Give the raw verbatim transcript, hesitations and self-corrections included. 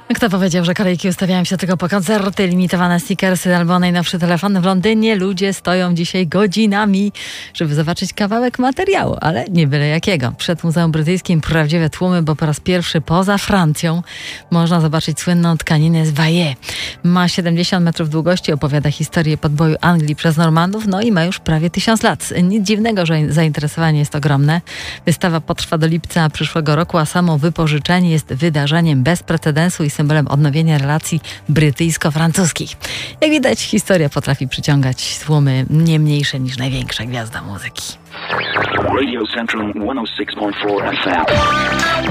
Kto powiedział, że kolejki ustawiają się tylko po koncerty, limitowane stickersy albo najnowszy telefon? W Londynie ludzie stoją dzisiaj godzinami, żeby zobaczyć kawałek materiału, ale nie byle jakiego. Przed Muzeum Brytyjskim prawdziwe tłumy, bo po raz pierwszy poza Francją można zobaczyć słynną tkaninę z Vaillé. Ma siedemdziesiąt metrów długości, opowiada historię podboju Anglii przez Normandów, no i ma już prawie tysiąc lat. Nic dziwnego, że zainteresowanie jest ogromne. Wystawa potrwa do lipca przyszłego roku, a samo wypożyczenie jest wydarzeniem bez precedensu i symbolem odnowienia relacji brytyjsko-francuskich. Jak widać, historia potrafi przyciągać tłumy nie mniejsze niż największa gwiazda muzyki. Radio Central sto sześć przecinek cztery F M.